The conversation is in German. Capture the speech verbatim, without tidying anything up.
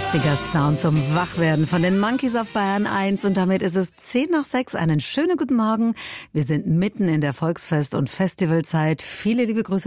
sechziger Sound zum Wachwerden von den Monkeys auf Bayern eins. Und damit ist es zehn nach sechs. Einen schönen guten Morgen. Wir sind mitten in der Volksfest- und Festivalzeit. Viele liebe Grüße